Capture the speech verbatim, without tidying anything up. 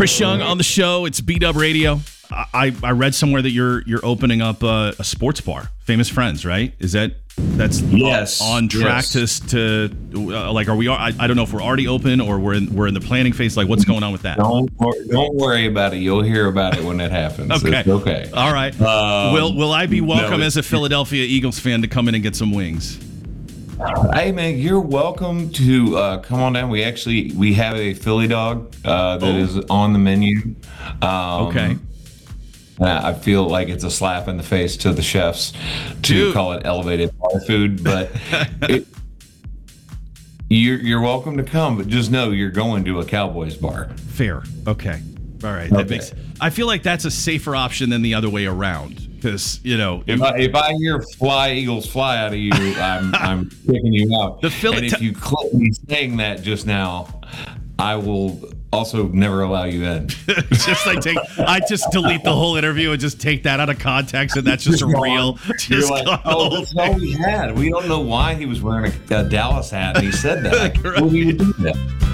Chris Young on the show. It's B-Dub Radio. I, I read somewhere that you're you're opening up a, a sports bar, Famous Friends, right? Is that that's yes, on track yes. to to uh, like are we? I, I don't know if we're already open or we're in we're in the planning phase. Like what's going on with that? Don't don't worry about it. You'll hear about it when it happens. Okay, it's okay. All right. Um, will Will I be welcome no, as a Philadelphia Eagles fan to come in and get some wings? Hey man, you're welcome to uh, come on down. We actually we have a Philly dog uh, that oh. is on the menu. Um, okay. I feel like it's a slap in the face to the chefs to Dude. call it elevated bar food, but it, you're you're welcome to come. But just know you're going to a Cowboys bar. Fair. Okay. All right. Okay. That makes. I feel like that's a safer option than the other way around. Because you know, if I, if I hear "Fly Eagles Fly" out of you, I'm I'm kicking you out. The Philly and if you clip me saying that just now, I will also never allow you in. just I take, I just delete the whole interview and just take that out of context, and that's just real. Just like, oh, that's all we had. We don't know why he was wearing a, a Dallas hat, and he said that. Like, right. What do you do that?